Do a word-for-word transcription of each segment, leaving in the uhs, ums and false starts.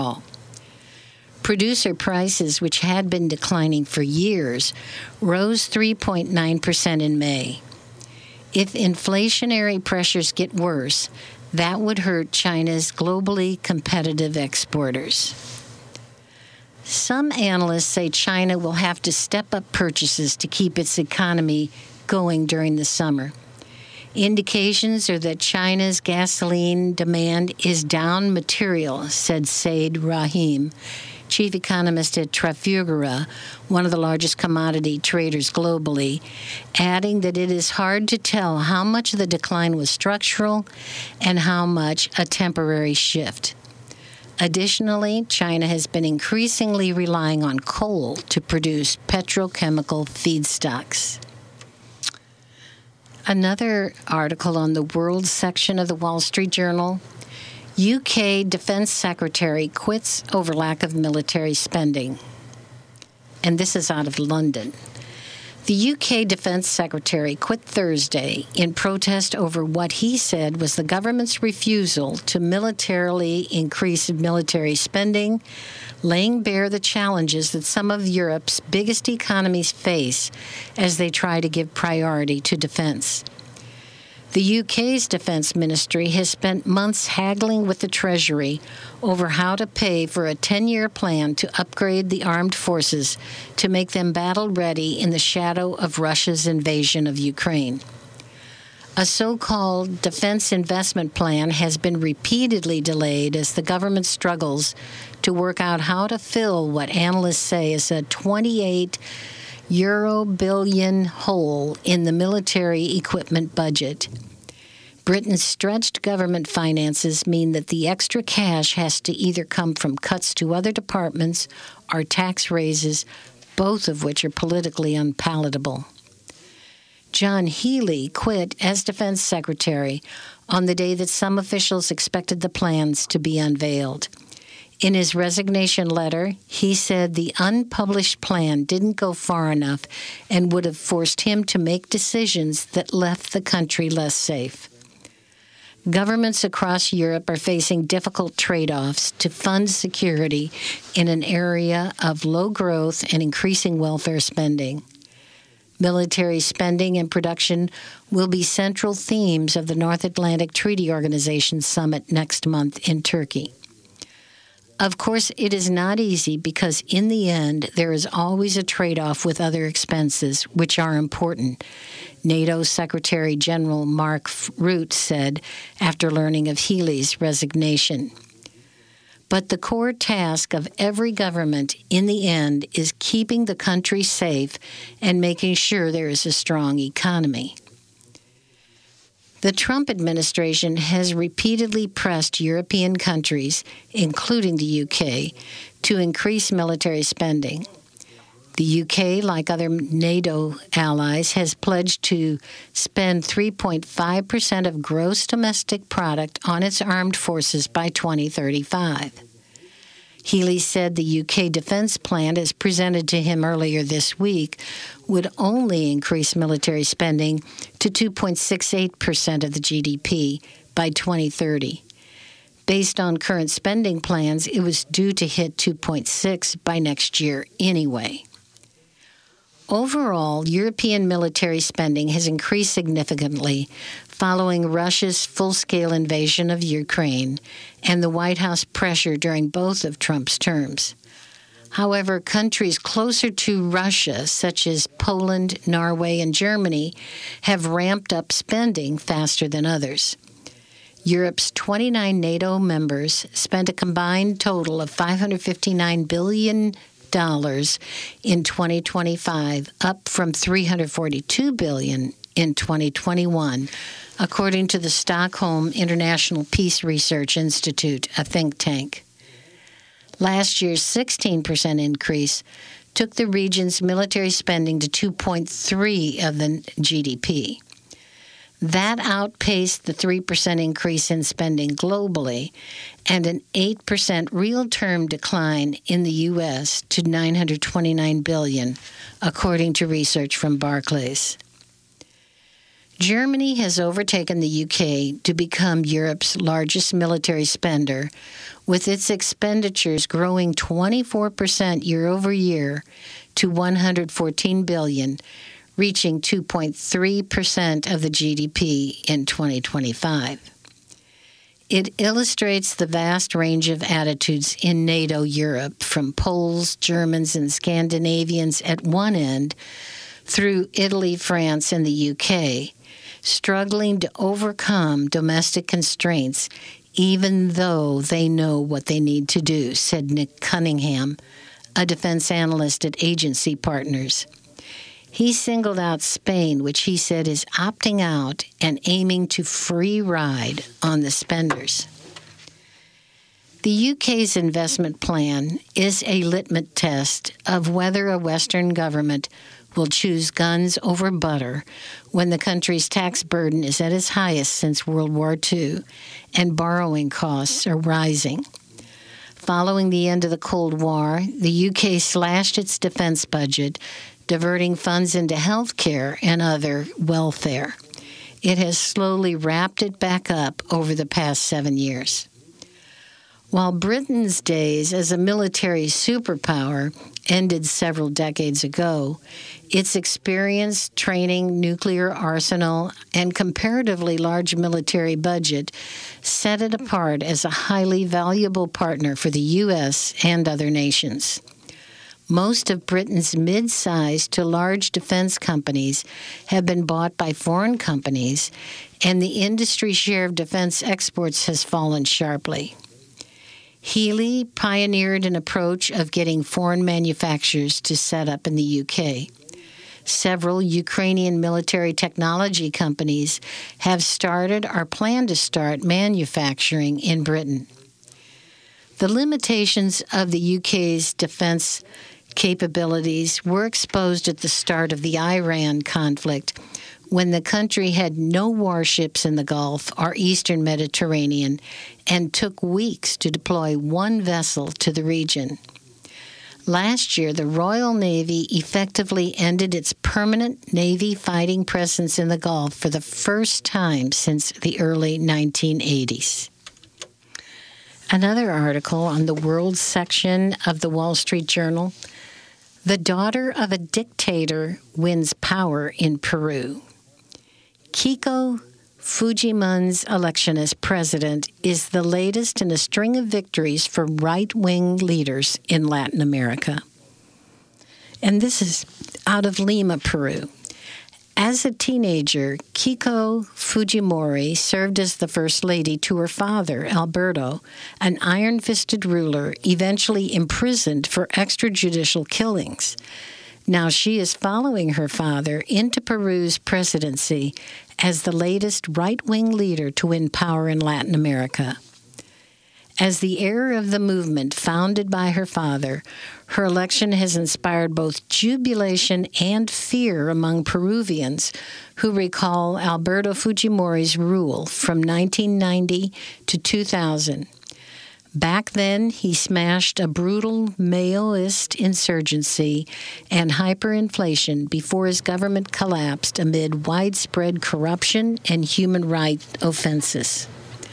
Producer prices, which had been declining for years, rose three point nine percent in May. If inflationary pressures get worse, that would hurt China's globally competitive exporters. Some analysts say China will have to step up purchases to keep its economy going during the summer. Indications are that China's gasoline demand is down material, said Said Rahim, chief economist at Trafigura, one of the largest commodity traders globally, adding that it is hard to tell how much of the decline was structural and how much a temporary shift. Additionally, China has been increasingly relying on coal to produce petrochemical feedstocks. Another article on the World section of the Wall Street Journal: U K Defense Secretary quits over lack of military spending. And this is out of London. The U K Defense Secretary quit Thursday in protest over what he said was the government's refusal to militarily increase military spending, laying bare the challenges that some of Europe's biggest economies face as they try to give priority to defense. The U K's defense ministry has spent months haggling with the Treasury over how to pay for a ten-year plan to upgrade the armed forces to make them battle-ready in the shadow of Russia's invasion of Ukraine. A so-called defense investment plan has been repeatedly delayed as the government struggles to work out how to fill what analysts say is a twenty-eight euro billion hole in the military equipment budget. Britain's stretched government finances mean that the extra cash has to either come from cuts to other departments or tax raises, both of which are politically unpalatable. John Healey quit as defense secretary on the day that some officials expected the plans to be unveiled. In his resignation letter, he said the unpublished plan didn't go far enough and would have forced him to make decisions that left the country less safe. Governments across Europe are facing difficult trade-offs to fund security in an area of low growth and increasing welfare spending. Military spending and production will be central themes of the North Atlantic Treaty Organization Summit next month in Turkey. Of course, it is not easy because in the end, there is always a trade-off with other expenses, which are important, NATO Secretary General Mark Rutte said after learning of Healey's resignation. But the core task of every government in the end is keeping the country safe and making sure there is a strong economy. The Trump administration has repeatedly pressed European countries, including the U K, to increase military spending. The U K, like other NATO allies, has pledged to spend three point five percent of gross domestic product on its armed forces by twenty thirty-five. Healey said the U K defense plan, as presented to him earlier this week, would only increase military spending to two point six eight percent of the G D P by twenty thirty. Based on current spending plans, it was due to hit two point six by next year anyway. Overall, European military spending has increased significantly following Russia's full-scale invasion of Ukraine and the White House pressure during both of Trump's terms. However, countries closer to Russia, such as Poland, Norway, and Germany, have ramped up spending faster than others. Europe's twenty-nine NATO members spent a combined total of five hundred fifty-nine billion dollars in twenty twenty-five, up from three hundred forty-two billion dollars in twenty twenty-one, according to the Stockholm International Peace Research Institute, a think tank. Last year's sixteen percent increase took the region's military spending to two point three of the G D P. That outpaced the three percent increase in spending globally and an eight percent real-term decline in the U S to nine hundred twenty-nine billion dollars, according to research from Barclays. Germany has overtaken the U K to become Europe's largest military spender, with its expenditures growing twenty-four percent year over year to one hundred fourteen billion dollars, reaching two point three percent of the G D P in twenty twenty-five. It illustrates the vast range of attitudes in NATO Europe, from Poles, Germans, and Scandinavians at one end through Italy, France, and the U K, struggling to overcome domestic constraints even though they know what they need to do, said Nick Cunningham, a defense analyst at Agency Partners. He singled out Spain, which he said is opting out and aiming to free ride on the spenders. The U K's investment plan is a litmus test of whether a Western government will choose guns over butter when the country's tax burden is at its highest since World War Two and borrowing costs are rising. Following the end of the Cold War, the U K slashed its defense budget, diverting funds into health care and other welfare. It has slowly wrapped it back up over the past seven years. While Britain's days as a military superpower ended several decades ago, its experience, training, nuclear arsenal, and comparatively large military budget set it apart as a highly valuable partner for the U S and other nations. Most of Britain's mid-sized to large defense companies have been bought by foreign companies, and the industry share of defense exports has fallen sharply. Healy pioneered an approach of getting foreign manufacturers to set up in the U K. Several Ukrainian military technology companies have started or plan to start manufacturing in Britain. The limitations of the U K's defense capabilities were exposed at the start of the Iran conflict, when the country had no warships in the Gulf or Eastern Mediterranean and took weeks to deploy one vessel to the region. Last year, the Royal Navy effectively ended its permanent Navy fighting presence in the Gulf for the first time since the early nineteen eighties. Another article on the World section of the Wall Street Journal: the daughter of a dictator wins power in Peru. Keiko Fujimoris's election as president is the latest in a string of victories for right-wing leaders in Latin America. And this is out of Lima, Peru. As a teenager, Keiko Fujimori served as the first lady to her father, Alberto, an iron-fisted ruler eventually imprisoned for extrajudicial killings. Now she is following her father into Peru's presidency as the latest right-wing leader to win power in Latin America. As the heir of the movement founded by her father, her election has inspired both jubilation and fear among Peruvians who recall Alberto Fujimori's rule from nineteen ninety to two thousand. Back then, he smashed a brutal Maoist insurgency and hyperinflation before his government collapsed amid widespread corruption and human rights offenses.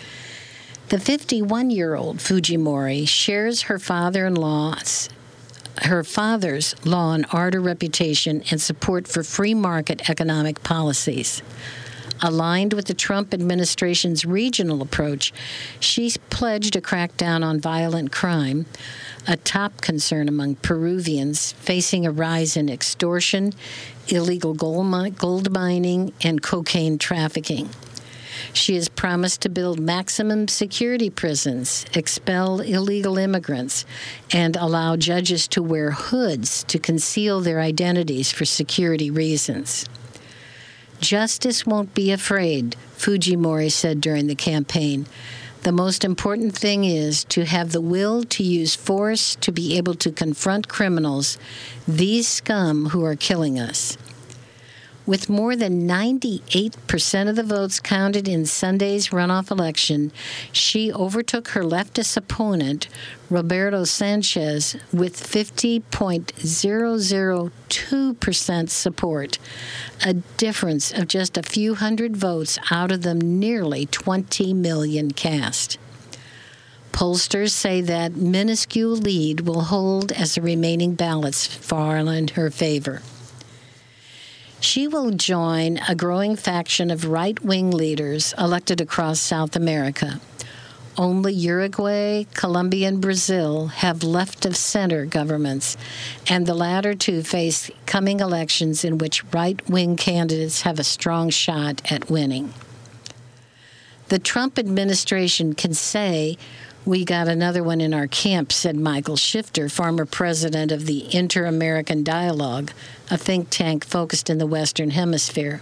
The fifty-one-year-old Fujimori shares her father-in-law's her father's law and order reputation and support for free market economic policies. Aligned with the Trump administration's regional approach, she's pledged to crack down on violent crime, a top concern among Peruvians facing a rise in extortion, illegal gold mining, and cocaine trafficking. She has promised to build maximum security prisons, expel illegal immigrants, and allow judges to wear hoods to conceal their identities for security reasons. Justice won't be afraid, Fujimori said during the campaign. The most important thing is to have the will to use force to be able to confront criminals, these scum who are killing us. With more than ninety-eight percent of the votes counted in Sunday's runoff election, she overtook her leftist opponent, Roberto Sanchez, with fifty point zero zero two percent support, a difference of just a few hundred votes out of the nearly twenty million cast. Pollsters say that minuscule lead will hold as the remaining ballots fall in her favor. She will join a growing faction of right-wing leaders elected across South America. Only Uruguay, Colombia, and Brazil have left-of-center governments, and the latter two face coming elections in which right-wing candidates have a strong shot at winning. The Trump administration can say, "We got another one in our camp," said Michael Shifter, former president of the Inter-American Dialogue, a think tank focused in the Western Hemisphere.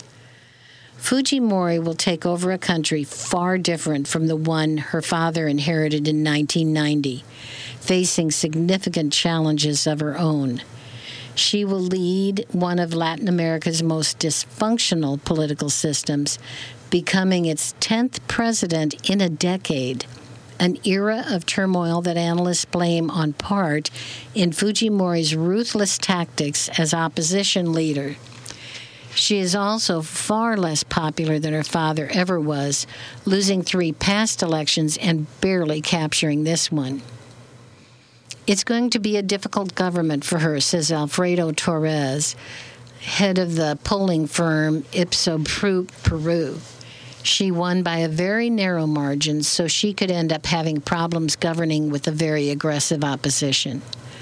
Fujimori will take over a country far different from the one her father inherited in nineteen ninety, facing significant challenges of her own. She will lead one of Latin America's most dysfunctional political systems, becoming its tenth president in a decade, an era of turmoil that analysts blame on part in Fujimori's ruthless tactics as opposition leader. She is also far less popular than her father ever was, losing three past elections and barely capturing this one. It's going to be a difficult government for her, says Alfredo Torres, head of the polling firm Ipsos Peru. She won by a very narrow margin, so she could end up having problems governing with a very aggressive opposition.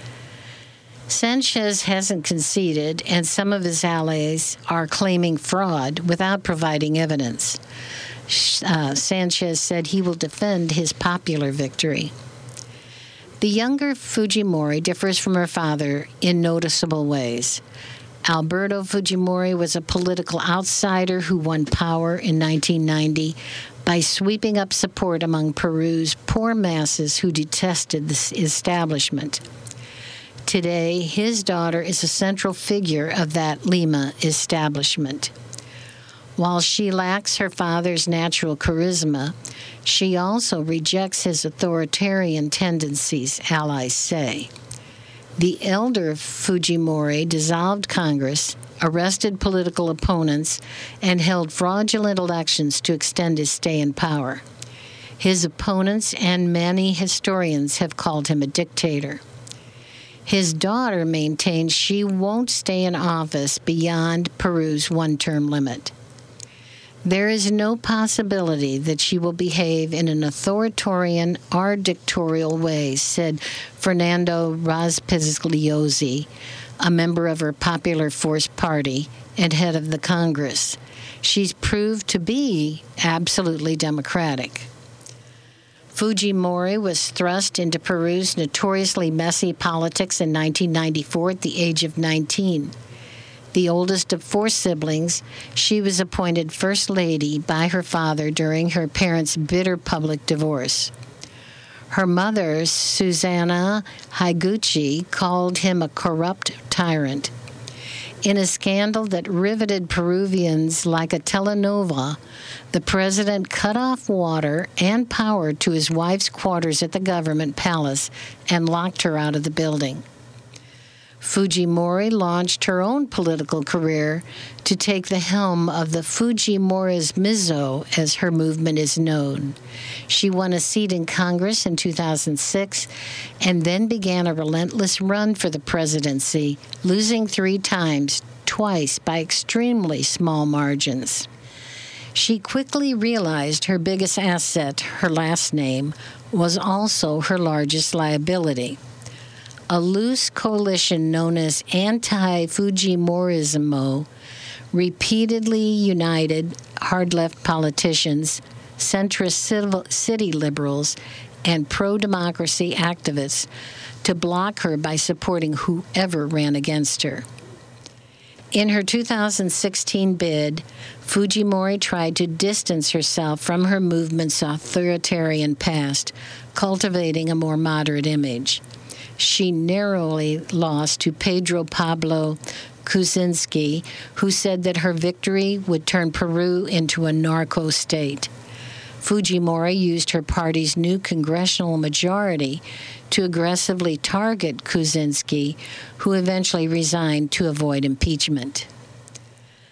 Sanchez hasn't conceded, and some of his allies are claiming fraud without providing evidence. Uh, Sanchez said he will defend his popular victory. The younger Fujimori differs from her father in noticeable ways. Alberto Fujimori was a political outsider who won power in nineteen ninety by sweeping up support among Peru's poor masses who detested the establishment. Today, his daughter is a central figure of that Lima establishment. While she lacks her father's natural charisma, she also rejects his authoritarian tendencies, allies say. The elder Fujimori dissolved Congress, arrested political opponents, and held fraudulent elections to extend his stay in power. His opponents and many historians have called him a dictator. His daughter maintains she won't stay in office beyond Peru's one-term limit. There is no possibility that she will behave in an authoritarian or dictatorial way, said Fernando Rospigliosi, a member of her Popular Force Party and head of the Congress. She's proved to be absolutely democratic. Fujimori was thrust into Peru's notoriously messy politics in nineteen ninety-four at the age of nineteen. The oldest of four siblings, she was appointed First Lady by her father during her parents' bitter public divorce. Her mother, Susanna Higuchi, called him a corrupt tyrant. In a scandal that riveted Peruvians like a telenovela, the president cut off water and power to his wife's quarters at the government palace and locked her out of the building. Fujimori launched her own political career to take the helm of the Fujimorismo, as her movement is known. She won a seat in Congress in two thousand six and then began a relentless run for the presidency, losing three times, twice by extremely small margins. She quickly realized her biggest asset, her last name, was also her largest liability. A loose coalition known as Anti-Fujimorismo repeatedly united hard-left politicians, centrist civil, city liberals, and pro-democracy activists to block her by supporting whoever ran against her. In her two thousand sixteen bid, Fujimori tried to distance herself from her movement's authoritarian past, cultivating a more moderate image. She narrowly lost to Pedro Pablo Kuczynski, who said that her victory would turn Peru into a narco state. Fujimori used her party's new congressional majority to aggressively target Kuczynski, who eventually resigned to avoid impeachment.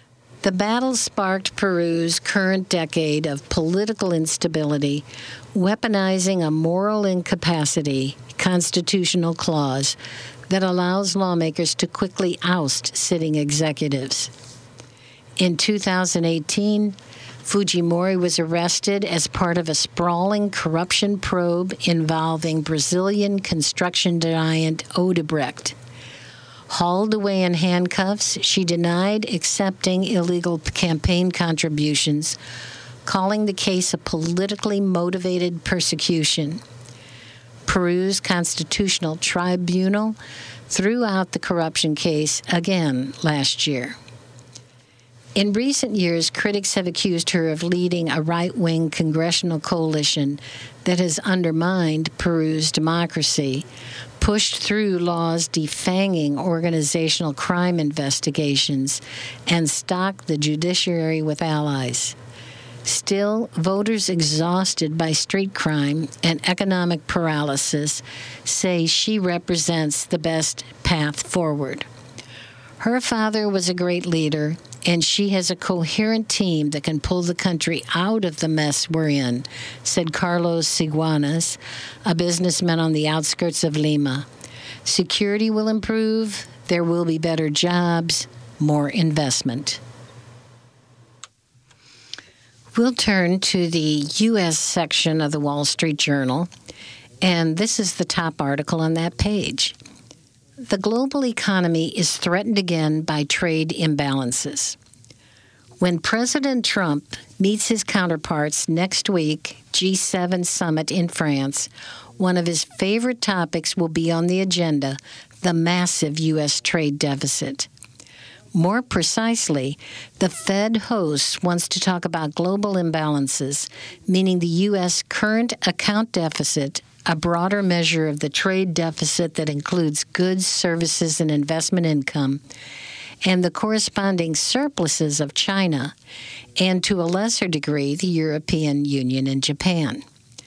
The battle sparked Peru's current decade of political instability, weaponizing a moral incapacity constitutional clause that allows lawmakers to quickly oust sitting executives. In two thousand eighteen, Fujimori was arrested as part of a sprawling corruption probe involving Brazilian construction giant Odebrecht. Hauled away in handcuffs, she denied accepting illegal campaign contributions, calling the case a politically motivated persecution. Peru's constitutional tribunal threw out the corruption case again last year. In recent years, critics have accused her of leading a right-wing congressional coalition that has undermined Peru's democracy, pushed through laws defanging organizational crime investigations, and stocked the judiciary with allies. Still, voters exhausted by street crime and economic paralysis say she represents the best path forward. Her father was a great leader, and she has a coherent team that can pull the country out of the mess we're in, said Carlos Siguanas, a businessman on the outskirts of Lima. Security will improve, there will be better jobs, more investment. We'll turn to the U S section of the Wall Street Journal, and this is the top article on that page. The global economy is threatened again by trade imbalances. When President Trump meets his counterparts next week, G seven summit in France, one of his favorite topics will be on the agenda, the massive U S trade deficit. More precisely, the Fed host wants to talk about global imbalances, meaning the U S current account deficit, a broader measure of the trade deficit that includes goods, services, and investment income, and the corresponding surpluses of China, and to a lesser degree, the European Union and Japan.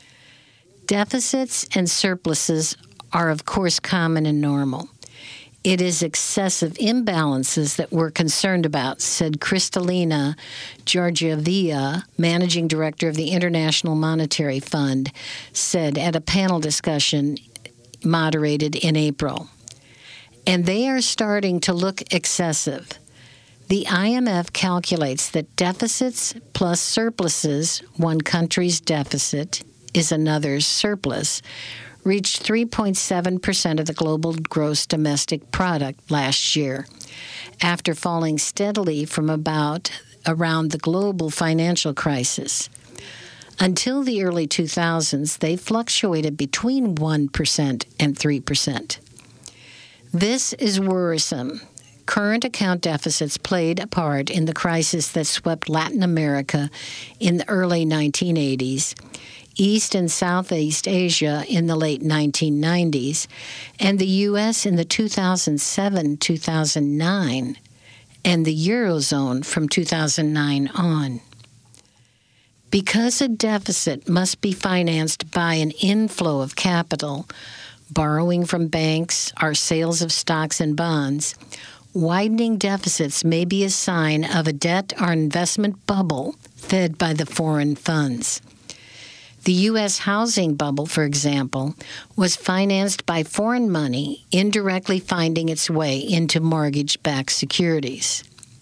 Deficits and surpluses are, of course, common and normal. It is excessive imbalances that we're concerned about, said Kristalina Georgieva, managing director of the International Monetary Fund, said at a panel discussion moderated in April. And they are starting to look excessive. The I M F calculates that deficits plus surpluses, one country's deficit is another's surplus, reached three point seven percent of the global gross domestic product last year, after falling steadily from about around the global financial crisis. Until the early two thousands, they fluctuated between one percent and three percent. This is worrisome. Current account deficits played a part in the crisis that swept Latin America in the early nineteen eighties, East and Southeast Asia in the late nineteen nineties, and the U S in the two thousand seven to two thousand nine, and the Eurozone from two thousand nine on. Because a deficit must be financed by an inflow of capital, borrowing from banks, or sales of stocks and bonds, widening deficits may be a sign of a debt or investment bubble fed by the foreign funds. The U S housing bubble, for example, was financed by foreign money indirectly finding its way into mortgage-backed securities.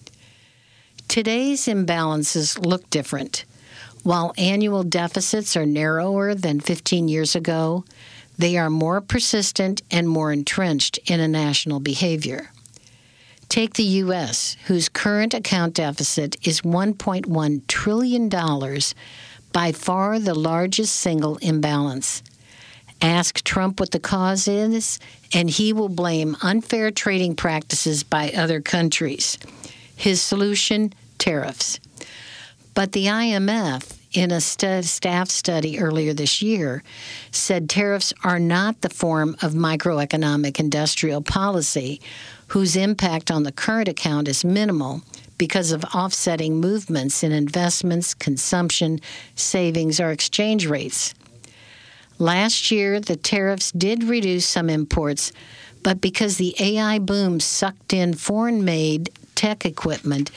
Today's imbalances look different. While annual deficits are narrower than fifteen years ago, they are more persistent and more entrenched in a national behavior. Take the U S, whose current account deficit is one point one trillion dollars, by far the largest single imbalance. Ask Trump what the cause is, and he will blame unfair trading practices by other countries. His solution, tariffs. But the I M F, in a st- staff study earlier this year, said tariffs are not the form of microeconomic industrial policy whose impact on the current account is minimal because of offsetting movements in investments, consumption, savings, or exchange rates. Last year, the tariffs did reduce some imports, but because the A I boom sucked in foreign-made tech equipment,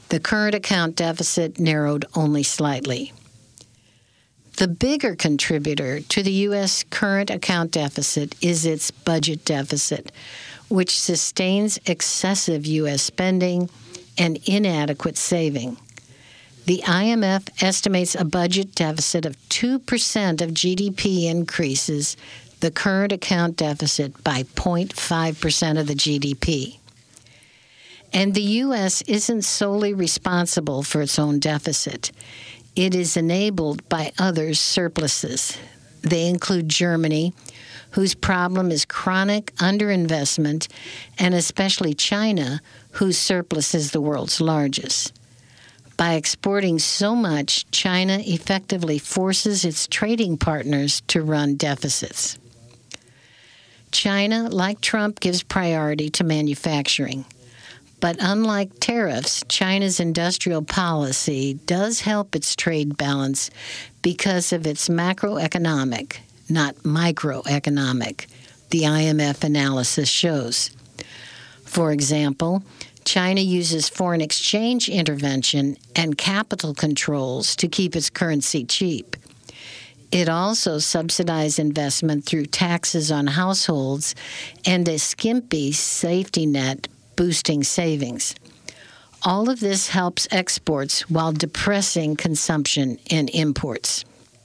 The current account deficit narrowed only slightly. The bigger contributor to the U S current account deficit is its budget deficit, which sustains excessive U S spending and inadequate saving. The I M F estimates a budget deficit of two percent of G D P increases the current account deficit by zero point five percent of the G D P. And the U S isn't solely responsible for its own deficit. It is enabled by others' surpluses. They include Germany, whose problem is chronic underinvestment, and especially China, whose surplus is the world's largest. By exporting so much, China effectively forces its trading partners to run deficits. China, like Trump, gives priority to manufacturing. But unlike tariffs, China's industrial policy does help its trade balance because of its macroeconomic, not microeconomic, the I M F analysis shows. For example, China uses foreign exchange intervention and capital controls to keep its currency cheap. It also subsidized investment through taxes on households and a skimpy safety net boosting savings. All of this helps exports while depressing consumption and imports.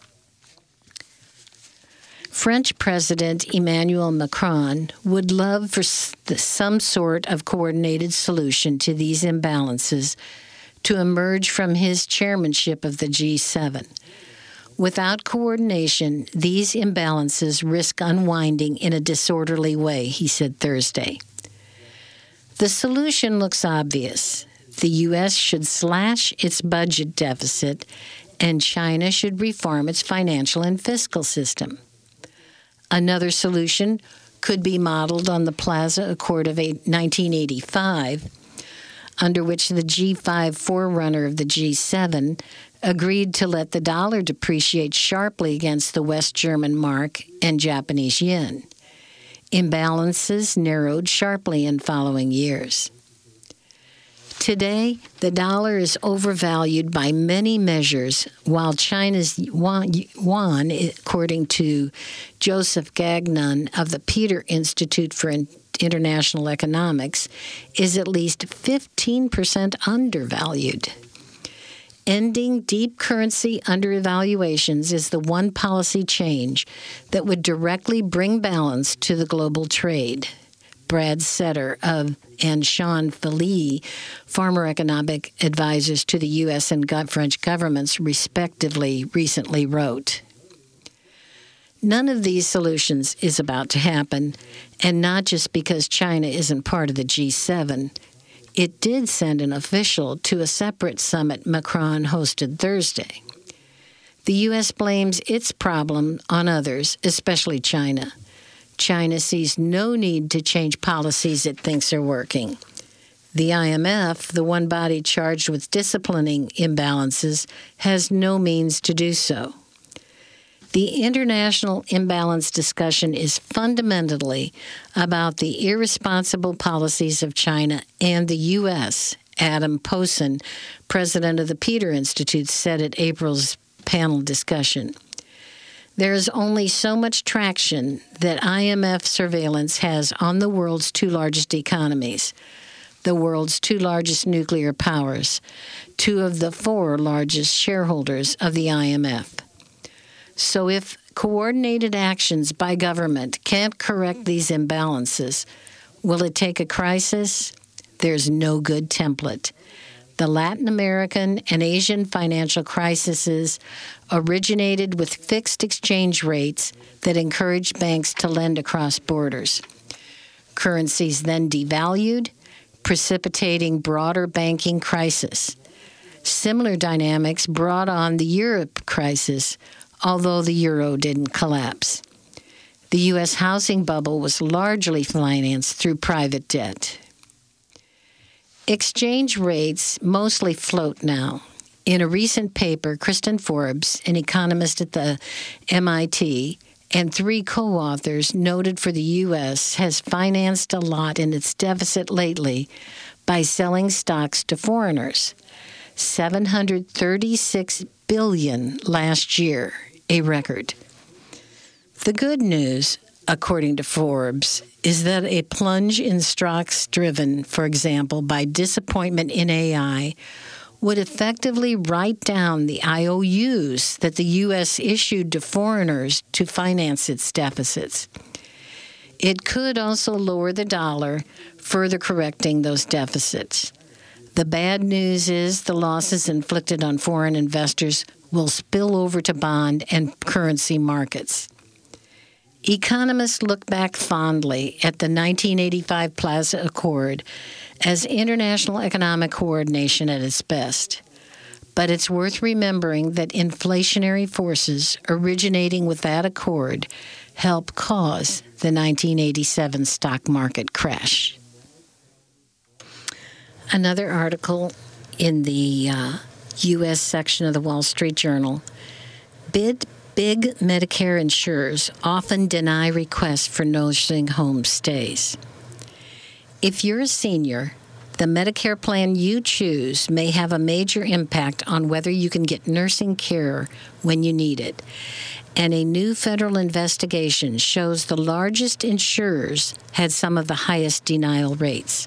French President Emmanuel Macron would love for some sort of coordinated solution to these imbalances to emerge from his chairmanship of the G seven. Without coordination, these imbalances risk unwinding in a disorderly way, he said Thursday. The solution looks obvious. The U S should slash its budget deficit, and China should reform its financial and fiscal system. Another solution could be modeled on the Plaza Accord of nineteen eighty-five, under which the G five forerunner of the G seven agreed to let the dollar depreciate sharply against the West German mark and Japanese yen. Imbalances narrowed sharply in following years. Today, the dollar is overvalued by many measures, while China's yuan, yuan according to Joseph Gagnon of the Peter Institute for International Economics, is at least fifteen percent undervalued. Ending deep currency undervaluations is the one policy change that would directly bring balance to the global trade. Brad Setter of and Sean Philly, former economic advisors to the U S and French governments, respectively, recently wrote. None of these solutions is about to happen, and not just because China isn't part of the G seven. It did send an official to a separate summit Macron hosted Thursday. The U S blames its problem on others, especially China. China sees no need to change policies it thinks are working. The I M F, the one body charged with disciplining imbalances, has no means to do so. The international imbalance discussion is fundamentally about the irresponsible policies of China and the U S, Adam Posen, president of the Peter Institute, said at April's panel discussion. There is only so much traction that I M F surveillance has on the world's two largest economies, the world's two largest nuclear powers, two of the four largest shareholders of the I M F. So if coordinated actions by government can't correct these imbalances, will it take a crisis? There's no good template. The Latin American and Asian financial crises originated with fixed exchange rates that encouraged banks to lend across borders. Currencies then devalued, precipitating broader banking crisis. Similar dynamics brought on the Europe crisis, although the euro didn't collapse. The U S housing bubble was largely financed through private debt. Exchange rates mostly float now. In a recent paper, Kristen Forbes, an economist at the M I T, and three co-authors noted for the U S has financed a lot in its deficit lately by selling stocks to foreigners. seven hundred thirty-six billion dollars last year, a record. The good news, according to Forbes, is that a plunge in stocks driven, for example, by disappointment in A I would effectively write down the I O Us that the U S issued to foreigners to finance its deficits. It could also lower the dollar, further correcting those deficits. The bad news is the losses inflicted on foreign investors will spill over to bond and currency markets. Economists look back fondly at the nineteen eighty-five Plaza Accord as international economic coordination at its best. But it's worth remembering that inflationary forces originating with that accord helped cause the nineteen eighty-seven stock market crash. Another article in the uh, U S section of the Wall Street Journal, bid Big Medicare insurers often deny requests for nursing home stays. If you're a senior, the Medicare plan you choose may have a major impact on whether you can get nursing care when you need it. And a new federal investigation shows the largest insurers had some of the highest denial rates.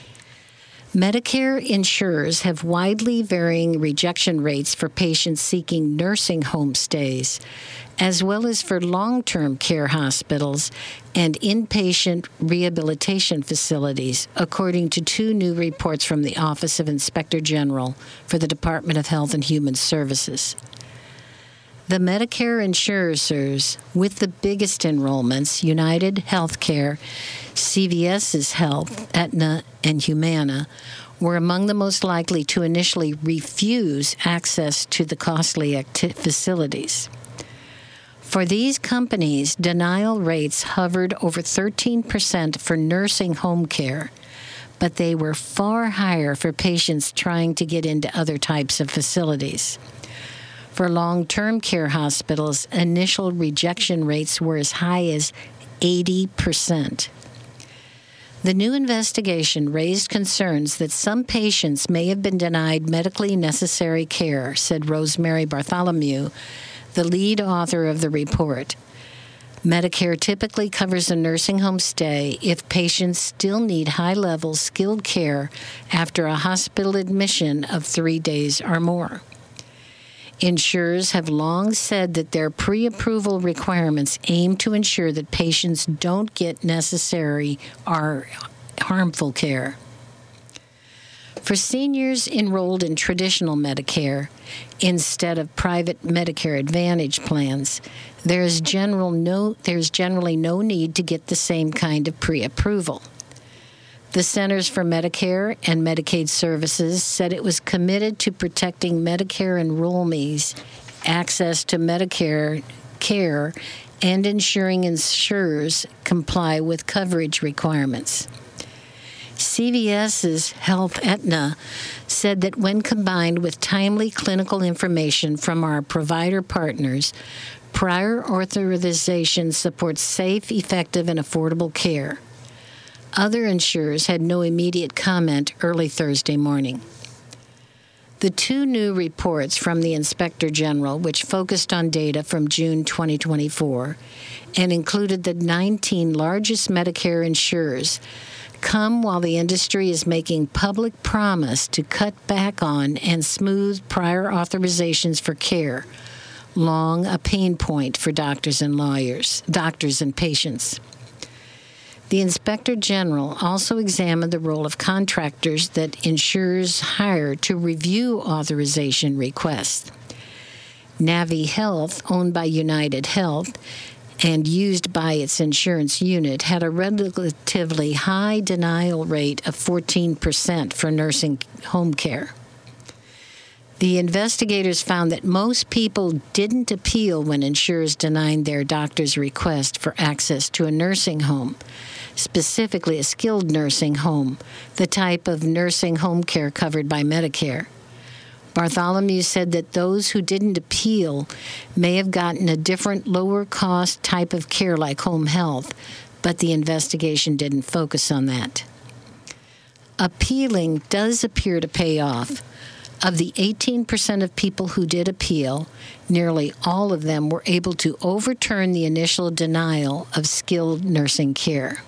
Medicare insurers have widely varying rejection rates for patients seeking nursing home stays, as well as for long-term care hospitals and inpatient rehabilitation facilities, according to two new reports from the Office of Inspector General for the Department of Health and Human Services. The Medicare insurers with the biggest enrollments, United Healthcare, C V S's Health, Aetna, and Humana, were among the most likely to initially refuse access to the costly acti- facilities. For these companies, denial rates hovered over thirteen percent for nursing home care, but they were far higher for patients trying to get into other types of facilities. For long-term care hospitals, initial rejection rates were as high as eighty percent. The new investigation raised concerns that some patients may have been denied medically necessary care, said Rosemary Bartholomew, the lead author of the report. Medicare typically covers a nursing home stay if patients still need high-level skilled care after a hospital admission of three days or more. Insurers have long said that their pre-approval requirements aim to ensure that patients don't get necessary or harmful care. For seniors enrolled in traditional Medicare, instead of private Medicare Advantage plans, there's general no, there's generally no need to get the same kind of pre-approval. The Centers for Medicare and Medicaid Services said it was committed to protecting Medicare enrollees' access to Medicare care and ensuring insurers comply with coverage requirements. C V S's Health Aetna said that when combined with timely clinical information from our provider partners, prior authorization supports safe, effective, and affordable care. Other insurers had no immediate comment early Thursday morning. The two new reports from the Inspector General, which focused on data from June twenty twenty-four and included the nineteen largest Medicare insurers, come while the industry is making public promise to cut back on and smooth prior authorizations for care, long a pain point for doctors and lawyers, doctors and patients. The Inspector General also examined the role of contractors that insurers hire to review authorization requests. Navi Health, owned by United Health and used by its insurance unit, had a relatively high denial rate of fourteen percent for nursing home care. The investigators found that most people didn't appeal when insurers denied their doctor's request for access to a nursing home, specifically a skilled nursing home, the type of nursing home care covered by Medicare. Bartholomew said that those who didn't appeal may have gotten a different, lower-cost type of care like home health, but the investigation didn't focus on that. Appealing does appear to pay off. Of the eighteen percent of people who did appeal, nearly all of them were able to overturn the initial denial of skilled nursing care.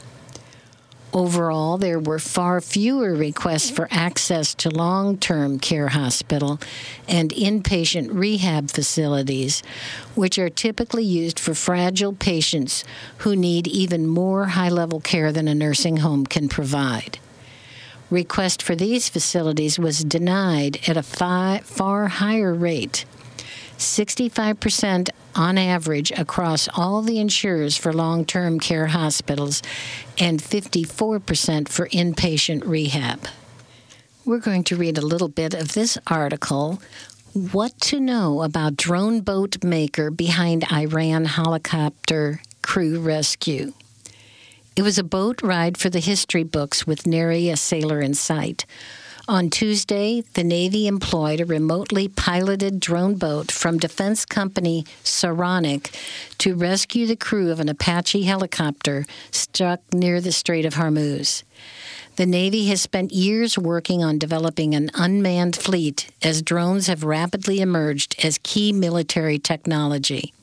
Overall, there were far fewer requests for access to long-term care hospital and inpatient rehab facilities, which are typically used for fragile patients who need even more high-level care than a nursing home can provide. Request for these facilities was denied at a fi- far higher rate, sixty-five percent on average across all the insurers for long-term care hospitals and fifty-four percent for inpatient rehab. We're going to read a little bit of this article, What to Know About Drone Boat Maker Behind Iran Helicopter Crew Rescue. It was a boat ride for the history books with nary a sailor in sight. On Tuesday, the Navy employed a remotely piloted drone boat from defense company Saronic to rescue the crew of an Apache helicopter stuck near the Strait of Hormuz. The Navy has spent years working on developing an unmanned fleet as drones have rapidly emerged as key military technology.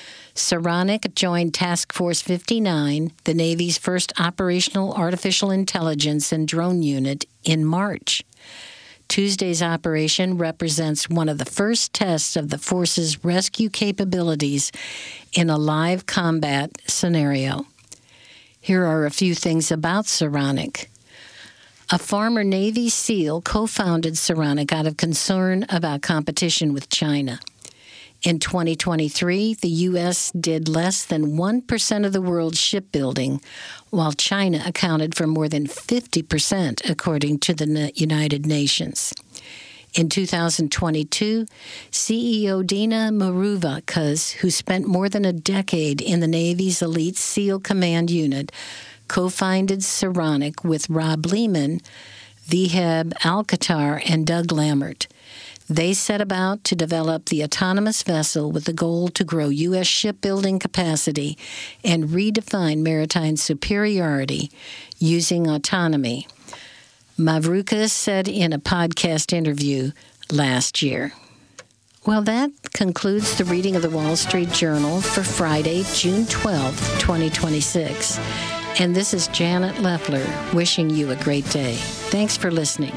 Saronic joined Task Force fifty-nine, the Navy's first operational artificial intelligence and drone unit, in March. Tuesday's operation represents one of the first tests of the force's rescue capabilities in a live combat scenario. Here are a few things about Saronic. A former Navy SEAL co-founded Saronic out of concern about competition with China. In twenty twenty-three, the U S did less than one percent of the world's shipbuilding, while China accounted for more than fifty percent, according to the United Nations. In two thousand twenty-two, C E O Dina Maruvakas, who spent more than a decade in the Navy's elite SEAL Command Unit, co-founded Saronic with Rob Lehman, Viheb Alcatar, and Doug Lammert. They set about to develop the autonomous vessel with the goal to grow U S shipbuilding capacity and redefine maritime superiority using autonomy, Mavrukas said in a podcast interview last year. Well, that concludes the reading of the Wall Street Journal for Friday, June twelfth, twenty twenty-six. And this is Janet Leffler wishing you a great day. Thanks for listening.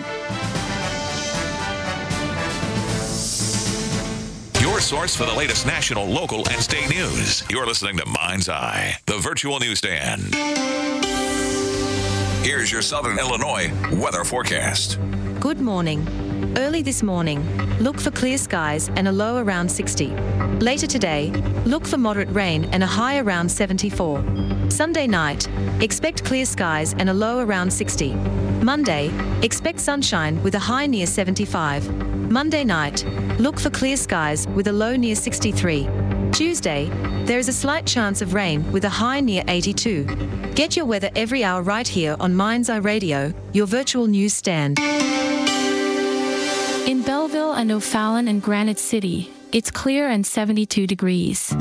Your source for the latest national, local, and state news. You're listening to Mind's Eye, the virtual newsstand. Here's your Southern Illinois weather forecast. Good morning. Early this morning, look for clear skies and a low around sixty. Later today, look for moderate rain and a high around seventy-four. Sunday night, expect clear skies and a low around sixty. Monday, expect sunshine with a high near seventy-five. Monday night, look for clear skies with a low near sixty-three. Tuesday, there is a slight chance of rain with a high near eighty-two. Get your weather every hour right here on Mind's Eye Radio, your virtual news stand. In Belleville and O'Fallon and Granite City, it's clear and seventy-two degrees.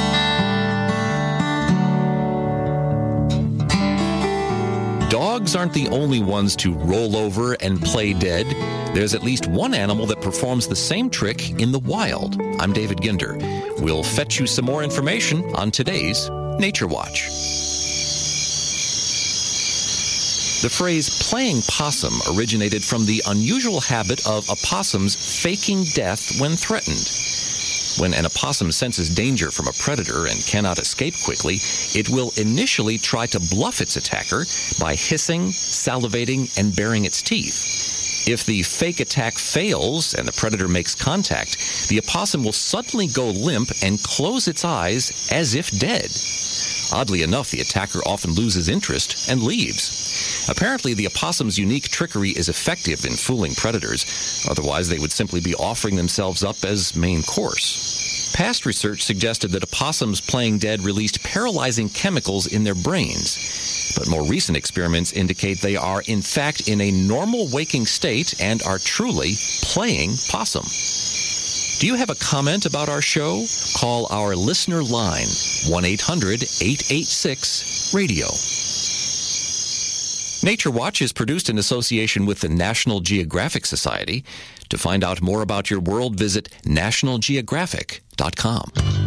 Dogs aren't the only ones to roll over and play dead. There's at least one animal that performs the same trick in the wild. I'm David Ginder. We'll fetch you some more information on today's Nature Watch. The phrase playing possum originated from the unusual habit of opossums faking death when threatened. When an opossum senses danger from a predator and cannot escape quickly, it will initially try to bluff its attacker by hissing, salivating, and baring its teeth. If the fake attack fails and the predator makes contact, the opossum will suddenly go limp and close its eyes as if dead. Oddly enough, the attacker often loses interest and leaves. Apparently, the opossum's unique trickery is effective in fooling predators. Otherwise, they would simply be offering themselves up as main course. Past research suggested that opossums playing dead released paralyzing chemicals in their brains. But more recent experiments indicate they are, in fact, in a normal waking state and are truly playing possum. Do you have a comment about our show? Call our listener line, one eight hundred eight eight six radio. Nature Watch is produced in association with the National Geographic Society. To find out more about your world, visit national geographic dot com.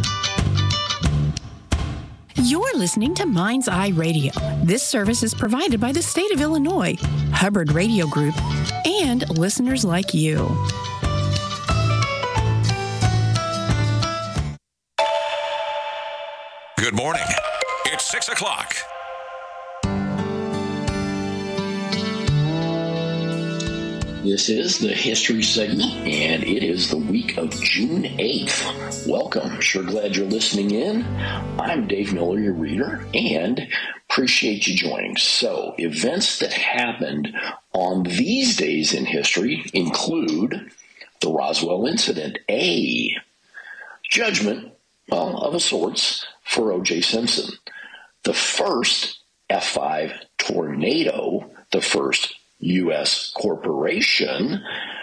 You're listening to Mind's Eye Radio. This service is provided by the state of Illinois, Hubbard Radio Group, and listeners like you. Good morning. It's six o'clock. This is the history segment, and it is the week of June eighth. Welcome. Sure glad you're listening in. I'm Dave Miller, your reader, and appreciate you joining. So, events that happened on these days in history include the Roswell incident, a judgment, well, of a sorts, for O J Simpson, the first F five tornado, the first U S corporation,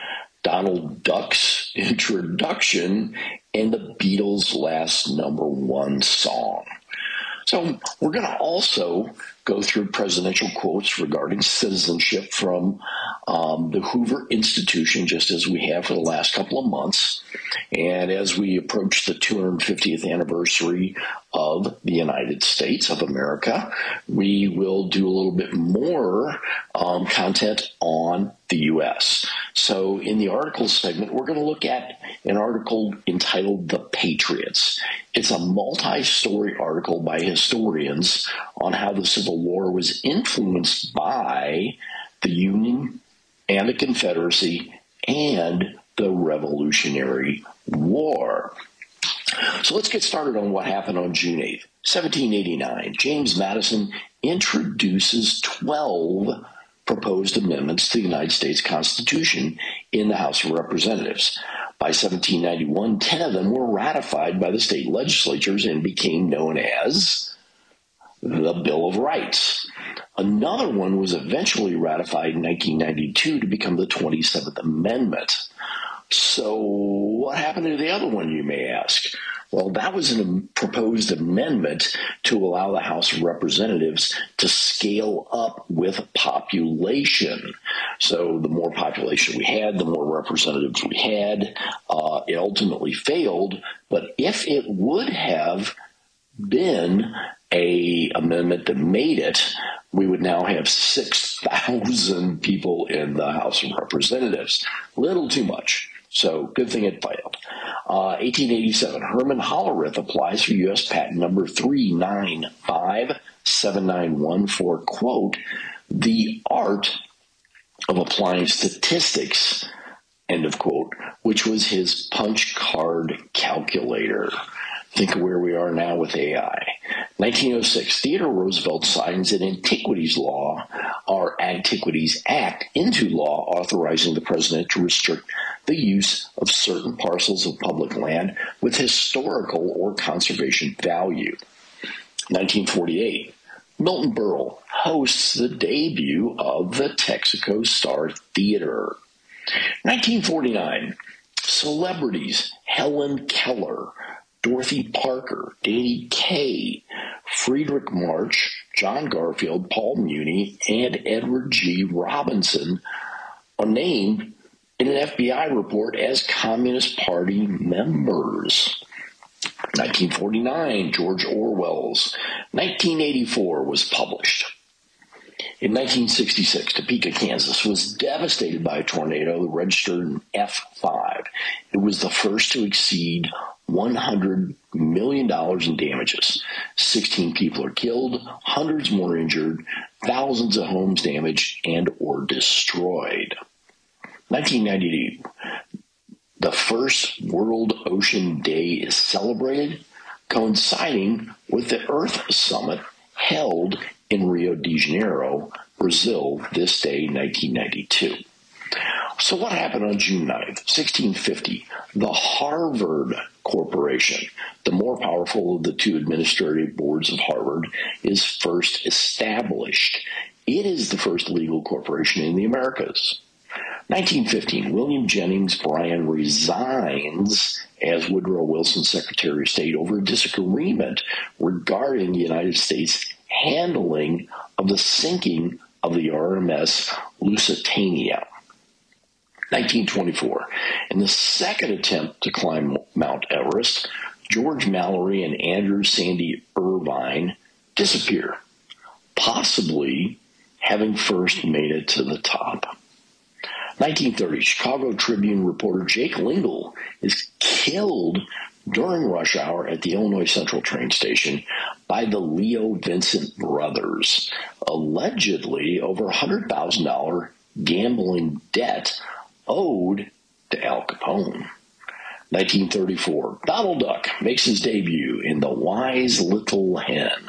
Donald Duck's introduction, and the Beatles' last number one song. So we're going to also go through presidential quotes regarding citizenship from um, the Hoover Institution, just as we have for the last couple of months. And as we approach the two hundred fiftieth anniversary of the United States of America, we will do a little bit more um, content on the U S. So in the article segment, we're going to look at an article entitled The Patriots. It's a multi-story article by historians on how the Civil War was influenced by the Union and the Confederacy and the Revolutionary War. So let's get started on what happened on June eighth, seventeen eighty-nine. James Madison introduces twelve proposed amendments to the United States Constitution in the House of Representatives. By seventeen ninety-one, ten of them were ratified by the state legislatures and became known as the Bill of Rights. Another one was eventually ratified in nineteen ninety-two to become the twenty-seventh Amendment. So what happened to the other one, you may ask? Well, that was a proposed amendment to allow the House of Representatives to scale up with population. So the more population we had, the more representatives we had. Uh, it ultimately failed, but if it would have been a amendment that made it, we would now have six thousand people in the House of Representatives. Little too much. So good thing it failed. Uh, eighteen eighty-seven, Herman Hollerith applies for U S patent number three nine five seven nine one for, quote, the art of applying statistics, end of quote, which was his punch card calculator. Think of where we are now with A I. nineteen oh six, Theodore Roosevelt signs an Antiquities Law, or Antiquities Act, into law authorizing the president to restrict the use of certain parcels of public land with historical or conservation value. nineteen forty-eight, Milton Berle hosts the debut of the Texaco Star Theater. nineteen forty-nine, celebrities Helen Keller, Dorothy Parker, Danny Kaye, Friedrich March, John Garfield, Paul Muni, and Edward G. Robinson are named in an F B I report as Communist Party members. nineteen forty-nine, George Orwell's nineteen eighty-four was published. In nineteen sixty-six, Topeka, Kansas was devastated by a tornado that registered an F five. It was the first to exceed one hundred million dollars in damages. sixteen people are killed, hundreds more injured, thousands of homes damaged and or destroyed. nineteen ninety-eight, the first World Ocean Day is celebrated, coinciding with the Earth Summit held in Rio de Janeiro, Brazil, this day, nineteen ninety-two. So what happened on June ninth, sixteen fifty? The Harvard Corporation, the more powerful of the two administrative boards of Harvard, is first established. It is the first legal corporation in the Americas. nineteen fifteen, William Jennings Bryan resigns as Woodrow Wilson's Secretary of State over a disagreement regarding the United States handling of the sinking of the R M S Lusitania. nineteen twenty-four, in the second attempt to climb Mount Everest, George Mallory and Andrew Sandy Irvine disappear, possibly having first made it to the top. nineteen thirty, Chicago Tribune reporter Jake Lingle is killed during rush hour at the Illinois Central train station by the Leo Vincent brothers, allegedly over one hundred thousand dollars gambling debt owed to Al Capone. nineteen thirty-four, Donald Duck makes his debut in The Wise Little Hen.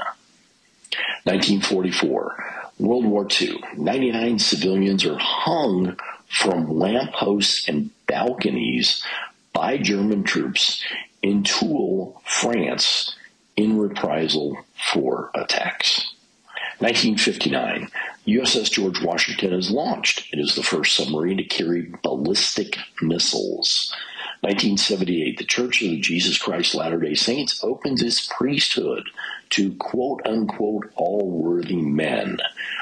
nineteen forty-four, World War Two, ninety-nine civilians are hung from lampposts and balconies by German troops in Toul, France, in reprisal for attacks. nineteen fifty-nine, U S S George Washington is launched. It is the first submarine to carry ballistic missiles. nineteen seventy-eight, the Church of the Jesus Christ Latter-day Saints opens its priesthood to quote-unquote all-worthy men.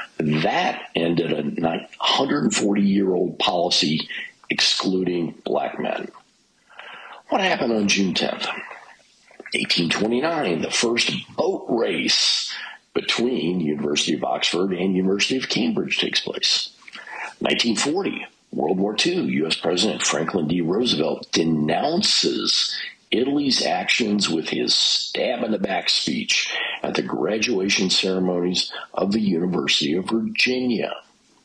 That ended a one hundred forty-year-old policy excluding black men. What happened on June tenth? eighteen twenty-nine, the first boat race between University of Oxford and University of Cambridge takes place. nineteen forty, World War Two, U S President Franklin D. Roosevelt denounces Italy's actions with his stab-in-the-back speech at the graduation ceremonies of the University of Virginia.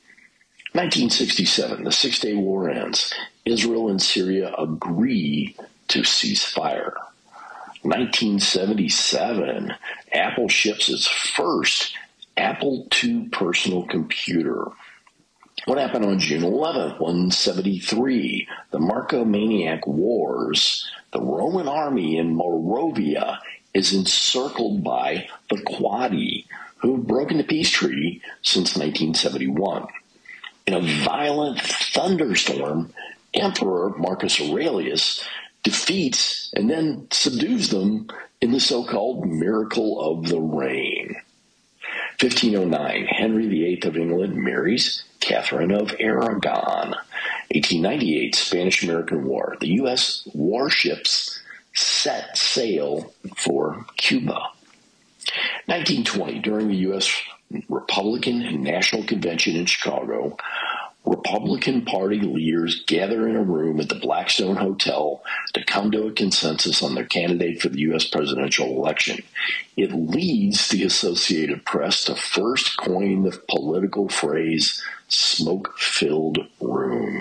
nineteen sixty-seven, the Six-Day War ends. Israel and Syria agree to cease fire. nineteen seventy-seven, Apple ships its first Apple two personal computer. What happened on June eleventh, one seventy-three? The Marco-Maniac Wars. The Roman army in Moravia is encircled by the Quadi, who have broken the peace treaty since nineteen seventy-one. In a violent thunderstorm, Emperor Marcus Aurelius defeats and then subdues them in the so-called Miracle of the Rain. fifteen oh nine, Henry the Eighth of England marries Catherine of Aragon. eighteen ninety-eight, Spanish-American War. The U S warships set sail for Cuba. nineteen twenty, during the U S Republican National Convention in Chicago, Republican Party leaders gather in a room at the Blackstone Hotel to come to a consensus on their candidate for the U S presidential election. It leads the Associated Press to first coin the political phrase, smoke-filled room.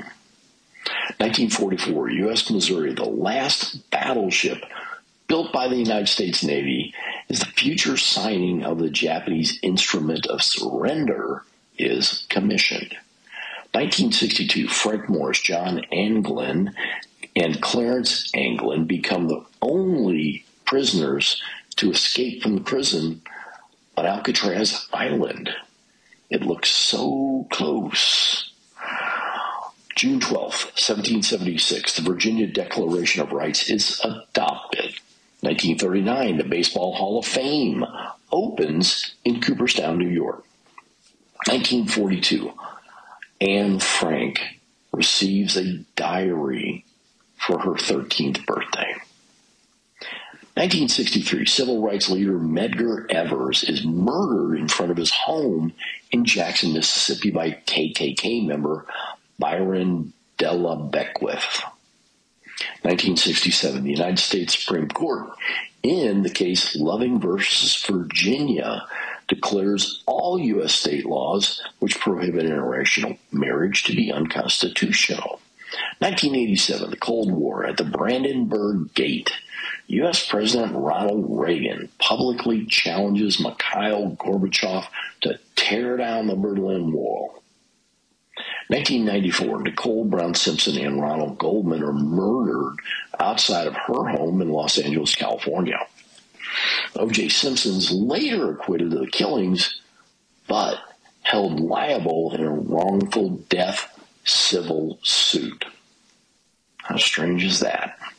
nineteen forty-four, U S Missouri, the last battleship built by the United States Navy, is the future signing of the Japanese Instrument of Surrender is commissioned. nineteen sixty-two, Frank Morris, John Anglin, and Clarence Anglin become the only prisoners to escape from the prison on Alcatraz Island. It looks so close. June twelfth, seventeen seventy-six, the Virginia Declaration of Rights is adopted. nineteen thirty-nine, the Baseball Hall of Fame opens in Cooperstown, New York. nineteen forty-two, Anne Frank receives a diary for her thirteenth birthday. nineteen sixty-three, civil rights leader Medgar Evers is murdered in front of his home in Jackson, Mississippi by K K K member Byron Della Beckwith. nineteen sixty-seven, the United States Supreme Court, in the case Loving versus Virginia, declares all U S state laws which prohibit interracial marriage to be unconstitutional. nineteen eighty-seven, the Cold War at the Brandenburg Gate. U S President Ronald Reagan publicly challenges Mikhail Gorbachev to tear down the Berlin Wall. nineteen ninety-four, Nicole Brown Simpson and Ronald Goldman are murdered outside of her home in Los Angeles, California. O J Simpson's later acquitted of the killings, but held liable in a wrongful death civil suit. How strange is that?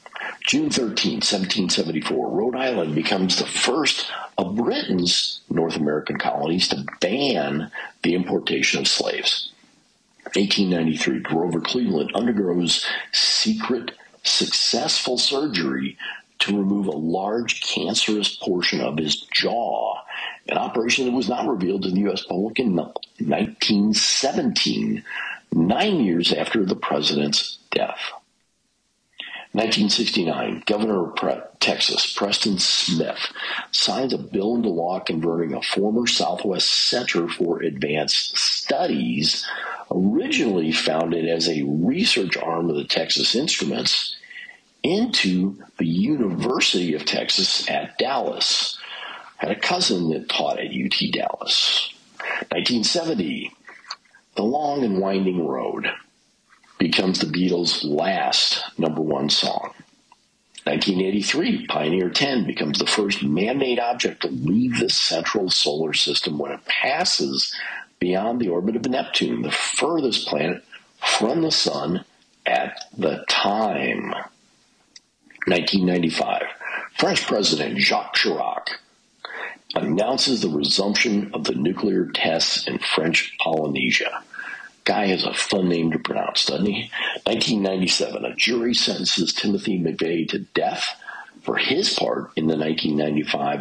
June thirteenth, seventeen seventy-four, Rhode Island becomes the first of Britain's North American colonies to ban the importation of slaves. eighteen ninety-three, Grover Cleveland undergoes secret, successful surgery to remove a large cancerous portion of his jaw, an operation that was not revealed to the U S public in nineteen seventeen, nine years after the president's death. nineteen sixty-nine, Governor of Pre- Texas, Preston Smith, signs a bill into law converting a former Southwest Center for Advanced Studies, originally founded as a research arm of the Texas Instruments, into the University of Texas at Dallas. Had a cousin that taught at U T Dallas. nineteen seventy, The Long and Winding Road becomes the Beatles' last number one song. nineteen eighty-three, Pioneer ten becomes the first man-made object to leave the central solar system when it passes beyond the orbit of Neptune, the furthest planet from the sun at the time. nineteen ninety-five, French President Jacques Chirac announces the resumption of the nuclear tests in French Polynesia. Guy has a fun name to pronounce, doesn't he? nineteen ninety-seven, a jury sentences Timothy McVeigh to death for his part in the nineteen ninety-five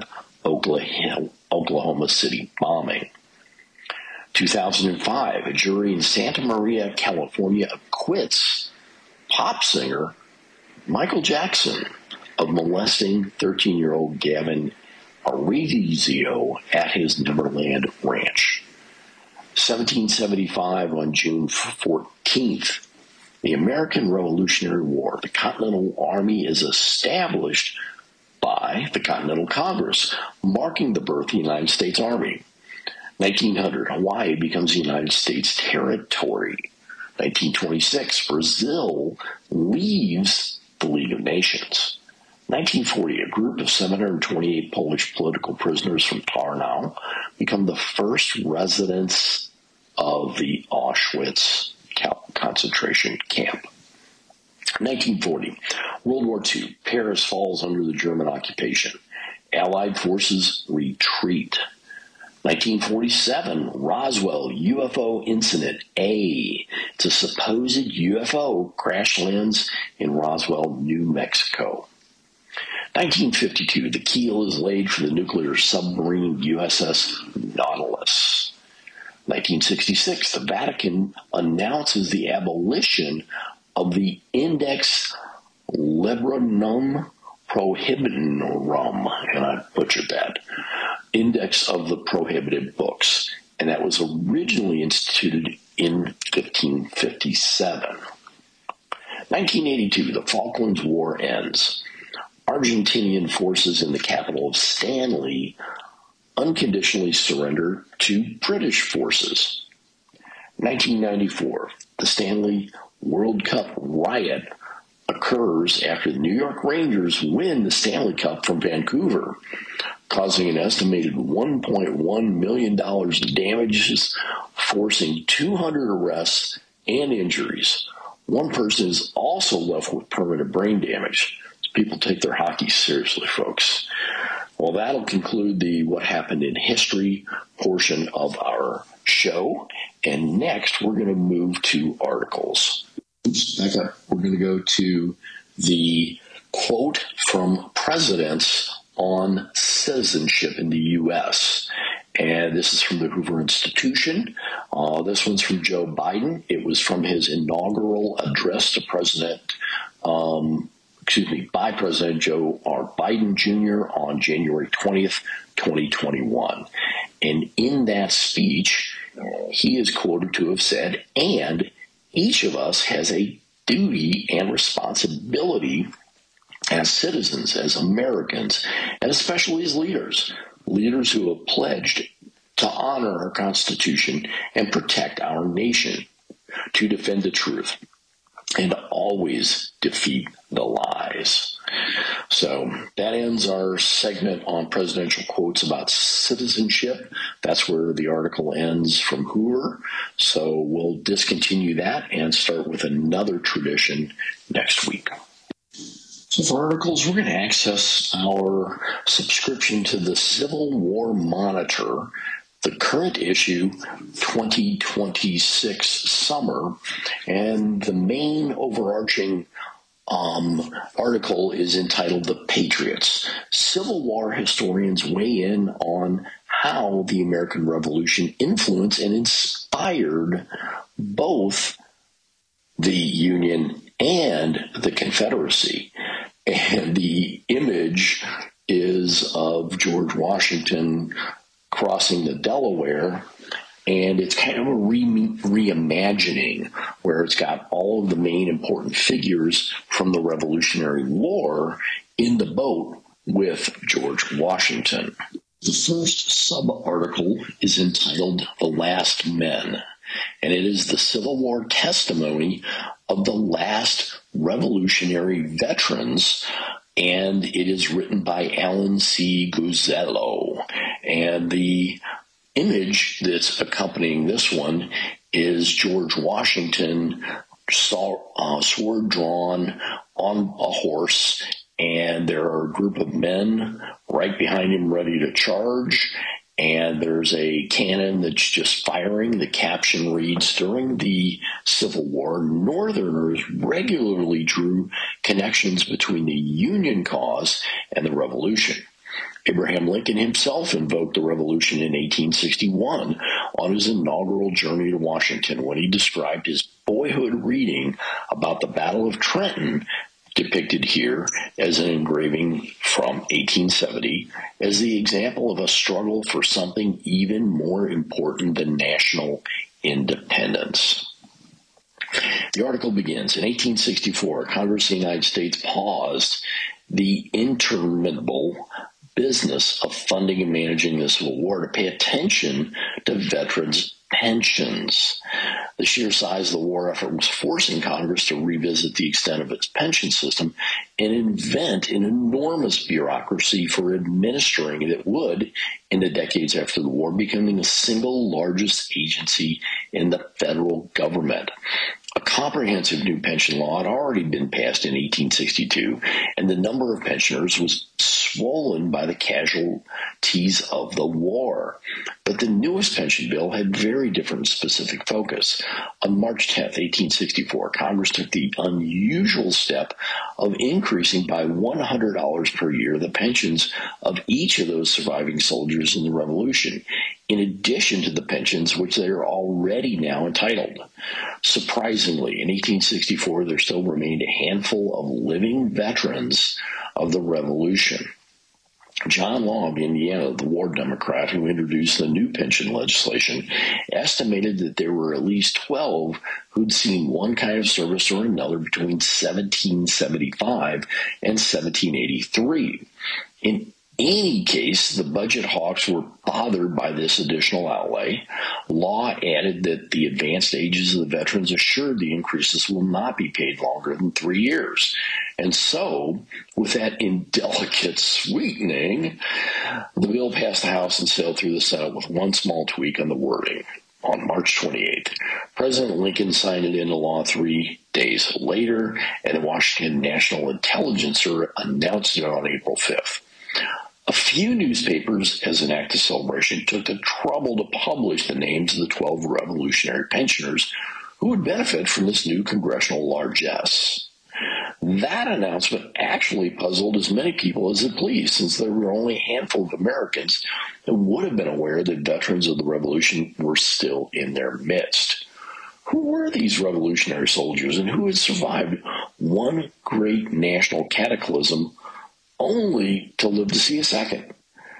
Oklahoma City bombing. two thousand five, a jury in Santa Maria, California acquits pop singer Michael Jackson of molesting thirteen-year-old Gavin Arrizio at his Neverland Ranch. seventeen seventy-five, on June fourteenth, the American Revolutionary War. The Continental Army is established by the Continental Congress, marking the birth of the United States Army. nineteen hundred, Hawaii becomes the United States territory. nineteen twenty-six, Brazil leaves the League of Nations. nineteen forty, a group of seven hundred twenty-eight Polish political prisoners from Tarnow become the first residents of the Auschwitz concentration camp. nineteen forty, World War Two, Paris falls under the German occupation. Allied forces retreat. nineteen forty-seven, Roswell U F O Incident A. It's a supposed U F O crash lands in Roswell, New Mexico. nineteen fifty-two, the keel is laid for the nuclear submarine U S S Nautilus. nineteen sixty-six, the Vatican announces the abolition of the Index Librorum Prohibitorum, and I butchered that, Index of the Prohibited Books, and that was originally instituted in fifteen fifty-seven. nineteen eighty-two, the Falklands War ends. Argentinian forces in the capital of Stanley unconditionally surrender to British forces. nineteen ninety-four, the Stanley World Cup riot occurs after the New York Rangers win the Stanley Cup from Vancouver, causing an estimated one point one million dollars in damages, forcing two hundred arrests and injuries. One person is also left with permanent brain damage. People take their hockey seriously, folks. Well, that'll conclude the What Happened in History portion of our show. And next, we're going to move to articles. Oops, back up. We're going to go to the quote from presidents on citizenship in the U S And this is from the Hoover Institution. Uh, this one's from Joe Biden. It was from his inaugural address to President, um, excuse me, by President Joe R. Biden Junior on January twentieth, twenty twenty-one. And in that speech, he is quoted to have said, and each of us has a duty and responsibility as citizens, as Americans, and especially as leaders, leaders who have pledged to honor our Constitution and protect our nation, to defend the truth, and always defeat the lies. So that ends our segment on presidential quotes about citizenship. That's where the article ends from Hoover. So we'll discontinue that and start with another tradition next week. So for articles, we're going to access our subscription to the Civil War Monitor, the current issue, twenty twenty-six summer, and the main overarching um, article is entitled The Patriots. Civil War historians weigh in on how the American Revolution influenced and inspired both the Union and the Confederacy. And the image is of George Washington crossing the Delaware, and it's kind of a re- reimagining where it's got all of the main important figures from the Revolutionary War in the boat with George Washington. The first sub-article is entitled The Last Men, and it is the Civil War testimony of the last Revolutionary veterans, and it is written by Alan C. Guzzello. And the image that's accompanying this one is George Washington, saw, uh, sword drawn on a horse, and there are a group of men right behind him ready to charge, and there's a cannon that's just firing. The caption reads, "During the Civil War, Northerners regularly drew connections between the Union cause and the Revolution." Abraham Lincoln himself invoked the Revolution in eighteen sixty-one on his inaugural journey to Washington when he described his boyhood reading about the Battle of Trenton, depicted here as an engraving from eighteen seventy, as the example of a struggle for something even more important than national independence. The article begins, in eighteen sixty-four, Congress of the United States paused the interminable business of funding and managing the Civil War to pay attention to veterans' pensions. The sheer size of the war effort was forcing Congress to revisit the extent of its pension system and invent an enormous bureaucracy for administering that would, in the decades after the war, becoming the single largest agency in the federal government. A comprehensive new pension law had already been passed in eighteen sixty-two, and the number of pensioners was swollen by the casualties of the war. But the newest pension bill had very different specific focus. On March tenth, eighteen sixty-four, Congress took the unusual step of increasing by one hundred dollars per year the pensions of each of those surviving soldiers in the Revolution, in addition to the pensions which they are already now entitled. Surprisingly, in eighteen sixty-four, there still remained a handful of living veterans of the Revolution. John Law of Indiana, the war Democrat who introduced the new pension legislation, estimated that there were at least twelve who'd seen one kind of service or another between seventeen seventy-five and seventeen eighty-three. In any case, the budget hawks were bothered by this additional outlay. Law added that the advanced ages of the veterans assured the increases will not be paid longer than three years. And so, with that indelicate sweetening, the bill passed the House and sailed through the Senate with one small tweak on the wording. On March twenty-eighth, President Lincoln signed it into law three days later, and the Washington National Intelligencer announced it on April fifth. A few newspapers, as an act of celebration, took the trouble to publish the names of the twelve revolutionary pensioners who would benefit from this new congressional largesse. That announcement actually puzzled as many people as it pleased, since there were only a handful of Americans that would have been aware that veterans of the Revolution were still in their midst. Who were these revolutionary soldiers, and who had survived one great national cataclysm only to live to see a second?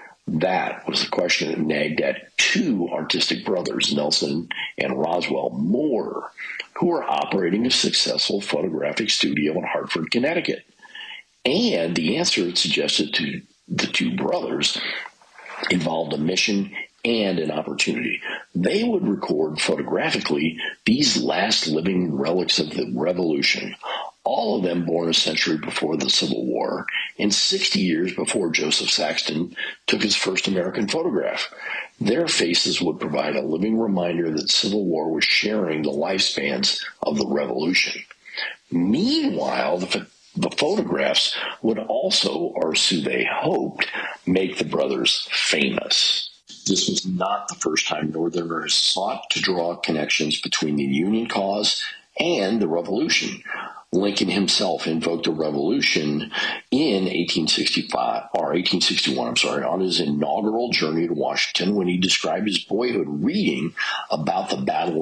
That was the question that nagged at two artistic brothers, Nelson and Roswell Moore, who were operating a successful photographic studio in Hartford, Connecticut. And the answer it suggested to the two brothers involved a mission and an opportunity. They would record photographically these last living relics of the Revolution, all of them born a century before the Civil War and sixty years before Joseph Saxton took his first American photograph. Their faces would provide a living reminder that Civil War was sharing the lifespans of the Revolution. Meanwhile, the The photographs would also, or so they hoped, make the brothers famous. This was not the first time Northerners sought to draw connections between the Union cause and the Revolution. Lincoln himself invoked a revolution in eighteen sixty-five, or eighteen sixty-one, I'm sorry, on his inaugural journey to Washington when he described his boyhood reading about the Battle